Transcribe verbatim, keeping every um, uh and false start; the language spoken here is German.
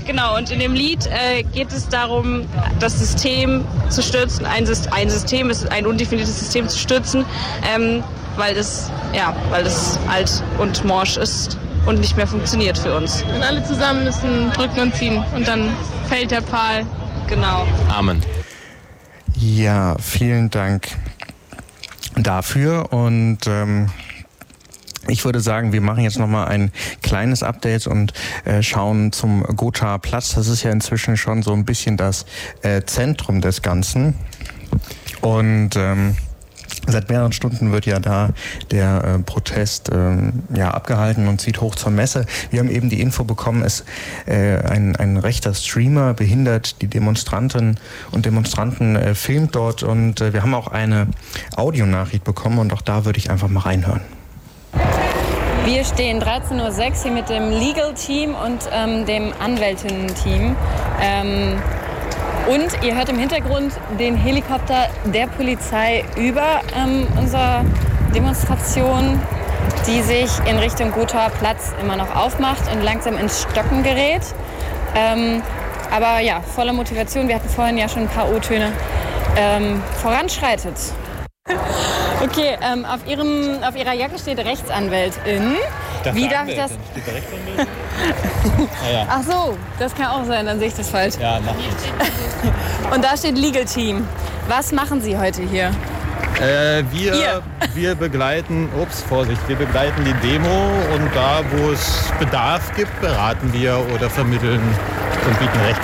Genau, und in dem Lied äh, geht es darum, das System zu stürzen, ein, Syst- ein System, ist ein undefiniertes System zu stürzen, ähm, weil es ja, weil es alt und morsch ist und nicht mehr funktioniert für uns. Und alle zusammen müssen drücken und ziehen und dann fällt der Pfahl. Genau. Amen. Ja, vielen Dank dafür und ähm, ich würde sagen, wir machen jetzt nochmal ein kleines Update und äh, schauen zum Gothaer Platz. Das ist ja inzwischen schon so ein bisschen das äh, Zentrum des Ganzen. Und ähm, seit mehreren Stunden wird ja da der äh, Protest ähm, ja, abgehalten und zieht hoch zur Messe. Wir haben eben die Info bekommen, es äh, ein, ein rechter Streamer behindert die Demonstranten und Demonstranten, äh, filmt dort. Und äh, wir haben auch eine Audionachricht bekommen und auch da würde ich einfach mal reinhören. Wir stehen dreizehn Uhr sechs hier mit dem Legal-Team und ähm, dem Anwältinnen-Team. Ähm, und ihr hört im Hintergrund den Helikopter der Polizei über ähm, unsere Demonstration, die sich in Richtung Gothaer Platz immer noch aufmacht und langsam ins Stocken gerät. Ähm, aber ja, voller Motivation, wir hatten vorhin ja schon ein paar O-Töne, ähm, voranschreitet. Okay, ähm, auf, ihrem, auf Ihrer Jacke steht Rechtsanwältin. Wie darf ich das? Steht da Rechtsanwältin? ah, ja. Ach so, das kann auch sein, dann sehe ich das falsch. Ja, mach ich. Und da steht Legal Team. Was machen Sie heute hier? Äh, wir, wir begleiten, ups, Vorsicht, wir begleiten die Demo und da, wo es Bedarf gibt, beraten wir oder vermitteln und bieten Rechts